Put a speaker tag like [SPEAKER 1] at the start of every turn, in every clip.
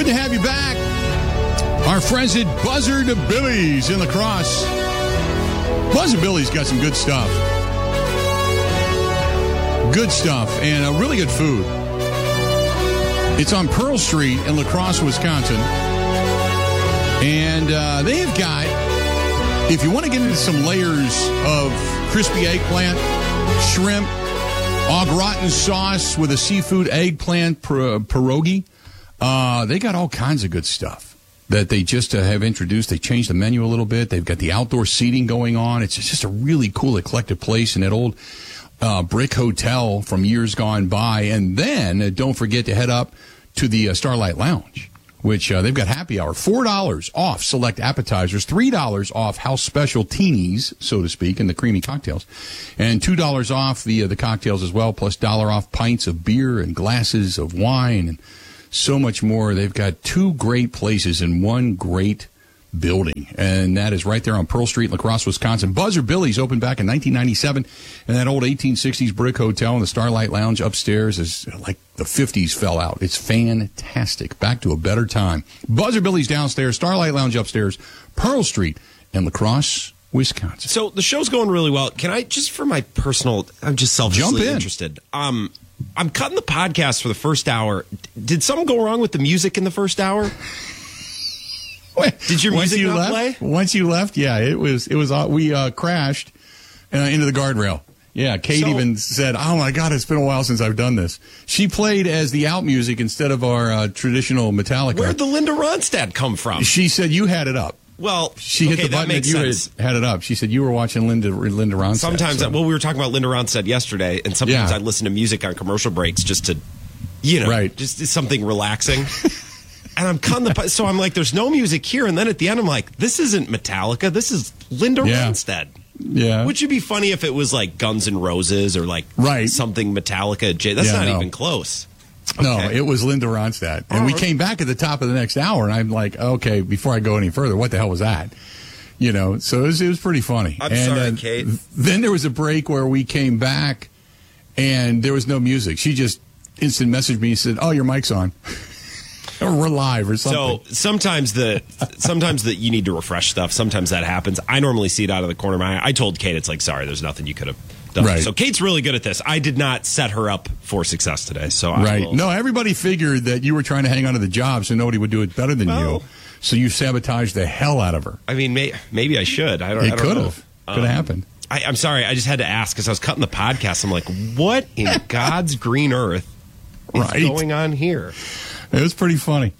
[SPEAKER 1] Good to have you back. Our friends at Buzzard Billy's in La Crosse. Buzzard Billy's got some good stuff. Good stuff and really good food. It's on Pearl Street in La Crosse, Wisconsin. And they've got, if you want to get into some layers of crispy eggplant, shrimp, au gratin sauce with a seafood eggplant pierogi, they got all kinds of good stuff that they just have introduced. They changed the menu a little bit. They've got the outdoor seating going on. It's just a really cool, eclectic place in that old brick hotel from years gone by. And then don't forget to head up to the Starlight Lounge, which they've got happy hour. $4 off select appetizers, $3 off house special teenies, so to speak, and the creamy cocktails, and $2 off the cocktails as well, plus $1 off pints of beer and glasses of wine and so much more. They've got two great places in one great building, and that is right there on Pearl Street, La Crosse, Wisconsin. Buzzard Billy's opened back in 1997, and that old 1860s brick hotel and the Starlight Lounge upstairs is like the 50s fell out. It's fantastic. Back to a better time. Buzzard Billy's downstairs, Starlight Lounge upstairs, Pearl Street in La Crosse, Wisconsin.
[SPEAKER 2] So the show's going really well. Can I, just for my personal, I'm just selfishly interested. I'm cutting the podcast for the first hour. Did something go wrong with the music in the first hour? Did your music not play?
[SPEAKER 1] Once you left, yeah, it was. We crashed into the guardrail. Yeah, Kate even said, "Oh my God, it's been a while since I've done this." She played as the out music instead of our traditional Metallica.
[SPEAKER 2] Where'd the Linda Ronstadt come from?
[SPEAKER 1] She said you had it up.
[SPEAKER 2] Well,
[SPEAKER 1] she hit the button that you had it up. She said you were watching Linda Ronstadt.
[SPEAKER 2] Sometimes, we were talking about Linda Ronstadt yesterday, and sometimes I listen to music on commercial breaks just to, just something relaxing. And I'm cutting so I'm like, there's no music here, and then at the end I'm like, this isn't Metallica, this is Linda Ronstadt.
[SPEAKER 1] Yeah.
[SPEAKER 2] Which would be funny if it was like Guns N' Roses or like something Metallica. That's not even close.
[SPEAKER 1] Okay. No, it was Linda Ronstadt. And we came back at the top of the next hour, and I'm like, okay, before I go any further, what the hell was that? So it was pretty funny.
[SPEAKER 2] I'm sorry, Kate.
[SPEAKER 1] Then there was a break where we came back, and there was no music. She just instant messaged me and said, oh, your mic's on. Or we're live or something.
[SPEAKER 2] So sometimes that you need to refresh stuff. Sometimes that happens. I normally see it out of the corner of my eye. I told Kate, it's like, sorry, there's nothing you could have done.
[SPEAKER 1] Right.
[SPEAKER 2] So Kate's really good at this. I did not set her up for success today. So
[SPEAKER 1] No, everybody figured that you were trying to hang on to the job so nobody would do it better than you. So you sabotaged the hell out of her.
[SPEAKER 2] I mean, maybe I should. I don't know.
[SPEAKER 1] Could have happened.
[SPEAKER 2] I'm sorry. I just had to ask because I was cutting the podcast. I'm like, what in God's green earth is going on here?
[SPEAKER 1] It was pretty funny.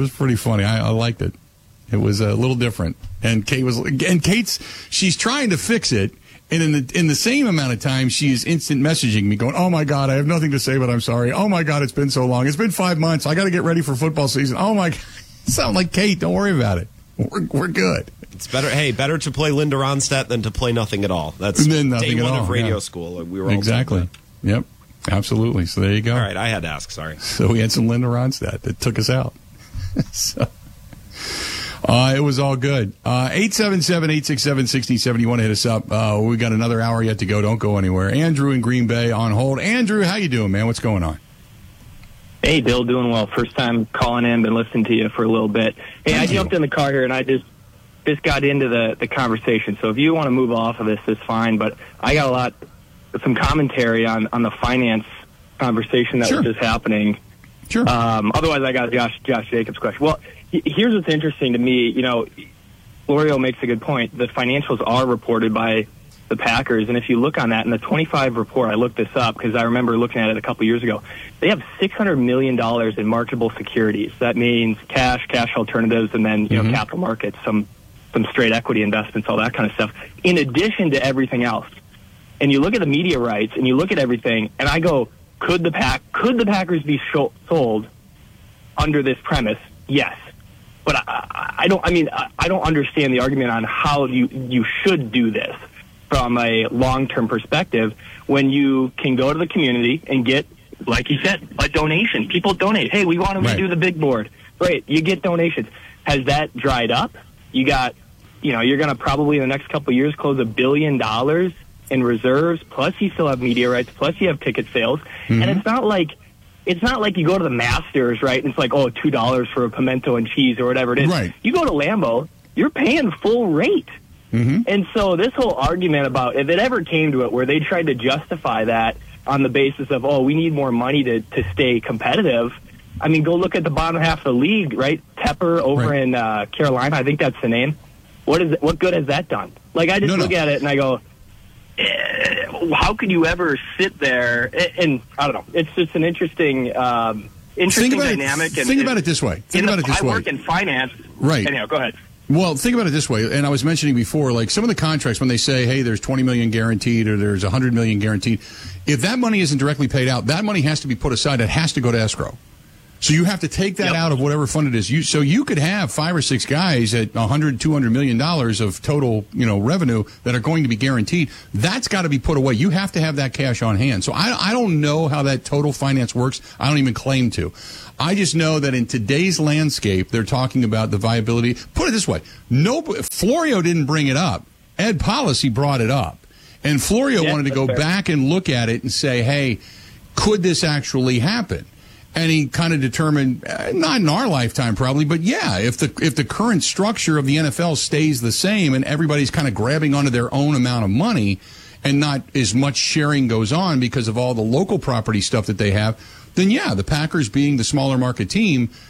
[SPEAKER 1] I liked it. It was a little different. And Kate's she's trying to fix it. And in the same amount of time, she's instant messaging me going, oh my God, I have nothing to say, but I'm sorry. Oh my God, it's been so long. It's been 5 months. I got to get ready for football season. Oh my God. Sound like Kate. Don't worry about it. We're good.
[SPEAKER 2] It's better. Hey, better to play Linda Ronstadt than to play nothing at all. That's day one of radio school. We were all
[SPEAKER 1] exactly. Yep. Absolutely. So there you go.
[SPEAKER 2] All right. I had to ask. Sorry.
[SPEAKER 1] So we had some Linda Ronstadt that took us out. So it was all good. 877-867-6070. You want to hit us up. We got another hour yet to go. Don't go anywhere. Andrew in Green Bay on hold. Andrew, how you doing, man? What's going on?
[SPEAKER 3] Hey, Bill, doing well. First time calling in, been listening to you for a little bit. Hey, I jumped in the car here, and I just got into the conversation. So if you want to move off of this, it's fine. But I got some commentary on the finance conversation that was just happening.
[SPEAKER 1] Sure.
[SPEAKER 3] Otherwise, I got Josh Jacobs' question. Well, here's what's interesting to me. Florio makes a good point. The financials are reported by the Packers, and if you look on that in the 25 report, I looked this up because I remember looking at it a couple years ago. They have $600 million in marketable securities. That means cash alternatives, and then capital markets, some straight equity investments, all that kind of stuff. In addition to everything else, and you look at the media rights, and you look at everything, and I go, could the Packers be sold under this premise? Yes. But I don't understand the argument on how you should do this from a long-term perspective when you can go to the community and get, like you said, a donation. People donate. Hey, we want to do the big board. Great. You get donations. Has that dried up? You got, you're going to probably in the next couple of years close $1 billion in reserves, plus you still have media rights, plus you have ticket sales. Mm-hmm. And it's not like it's not like you go to the Masters, right, and it's like, oh, $2 for a pimento and cheese or whatever it is.
[SPEAKER 1] Right.
[SPEAKER 3] You go to Lambeau, you're paying full rate.
[SPEAKER 1] Mm-hmm.
[SPEAKER 3] And so this whole argument about, if it ever came to it, where they tried to justify that on the basis of, oh, we need more money to stay competitive. I mean, go look at the bottom half of the league, right? Tepper over in Carolina, I think that's the name. What good has that done? Like, I just look at it and I go, how could you ever sit there? And I don't know. It's just an interesting dynamic.
[SPEAKER 1] Think about it this way.
[SPEAKER 3] I work in finance.
[SPEAKER 1] Right.
[SPEAKER 3] Anyhow, go ahead.
[SPEAKER 1] Well, think about it this way, and I was mentioning before, like some of the contracts, when they say, hey, there's $20 million guaranteed or there's $100 million guaranteed, if that money isn't directly paid out, that money has to be put aside. It has to go to escrow. So you have to take that out of whatever fund it is. So you could have 5 or 6 guys at $200 million of total, revenue that are going to be guaranteed. That's got to be put away. You have to have that cash on hand. So I don't know how that total finance works. I don't even claim to. I just know that in today's landscape, they're talking about the viability. Put it this way. Florio didn't bring it up. Ed Policy brought it up. And Florio wanted to go back and look at it and say, hey, could this actually happen? And he kind of determined, not in our lifetime probably, but yeah, if the current structure of the NFL stays the same and everybody's kind of grabbing onto their own amount of money and not as much sharing goes on because of all the local property stuff that they have, then yeah, the Packers being the smaller market team